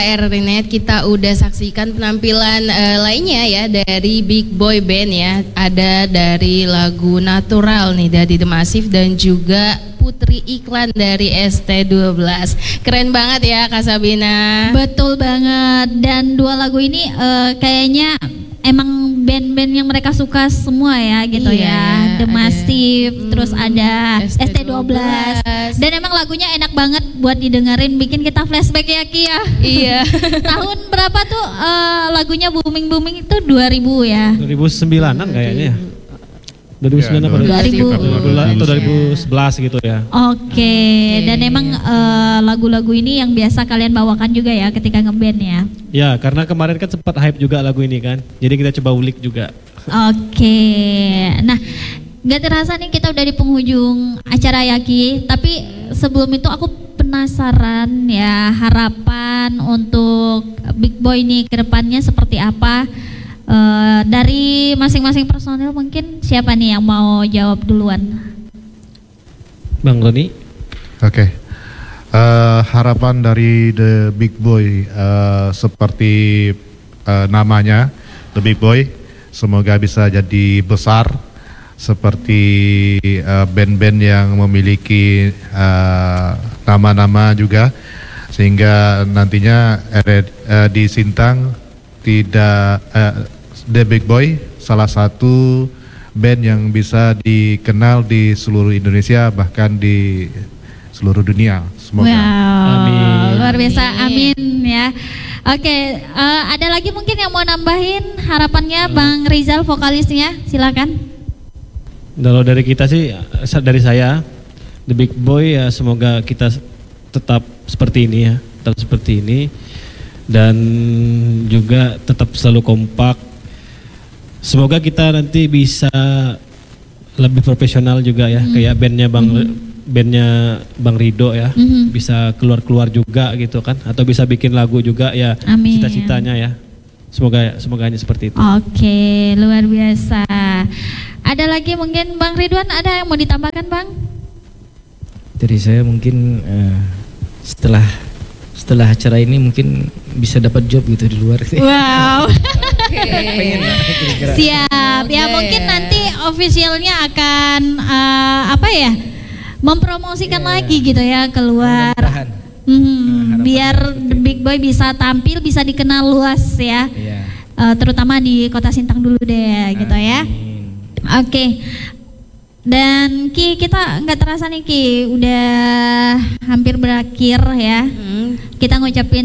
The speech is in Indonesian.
Ernet, kita udah saksikan penampilan lainnya ya dari Big Boy Band ya. Ada dari lagu Natural nih dari The Massive dan juga Putri Iklan dari ST12. Keren banget ya Kak Sabina. Betul banget. Dan dua lagu ini kayaknya emang band-band yang mereka suka semua ya gitu Iya, ya. The ada, Massive, terus ada ST12. Dan emang lagunya enak banget buat didengerin, bikin kita flashback ya Ki ya. Iya. Tahun berapa tuh lagunya booming itu 2000 ya? 2009-an kayaknya ya. 2009 apa? 2000. Atau 2011 gitu ya. Oke. Dan emang lagu-lagu ini yang biasa kalian bawakan juga ya ketika ngeband ya? Ya, karena kemarin kan sempat hype juga lagu ini kan. Jadi kita coba ulik juga. Oke. Nah, gak terasa nih kita udah di penghujung acara ya Ki. Tapi sebelum itu aku penasaran ya, harapan untuk Big Boy nih ke depannya seperti apa? Dari masing-masing personil mungkin siapa nih yang mau jawab duluan? Bang Roni. Oke. Harapan dari The Big Boy seperti namanya The Big Boy, semoga bisa jadi besar seperti band-band yang memiliki nama-nama juga, sehingga nantinya di Sintang tidak The Big Boy salah satu band yang bisa dikenal di seluruh Indonesia, bahkan di seluruh dunia. Semoga. Wow, Amin. luar biasa, amin ya. Oke, ada lagi mungkin yang mau nambahin harapannya Bang Rizal vokalisnya, silakan. Kalau dari kita sih, dari saya, The Big Boy ya semoga kita tetap seperti ini ya, tetap seperti ini. Dan juga tetap selalu kompak. Semoga kita nanti bisa lebih profesional juga ya, kayak bandnya Bang Rido ya, bisa keluar juga gitu kan, atau bisa bikin lagu juga ya. Amin. Cita-citanya ya. Semoga hanya seperti itu. Oke, luar biasa. Ada lagi mungkin Bang Ridwan, ada yang mau ditambahkan Bang? Dari saya mungkin setelah acara ini mungkin bisa dapat job gitu di luar. Wow. Kira-kira. Siap. Ya mungkin nanti officialnya akan mempromosikan lagi gitu ya keluar. Biar The Big Boy bisa tampil, bisa dikenal luas ya. Iya. Terutama di Kota Sintang dulu deh gitu ya. Oke. Dan Ki, kita nggak terasa nih Ki, udah hampir berakhir ya. Kita ngucapin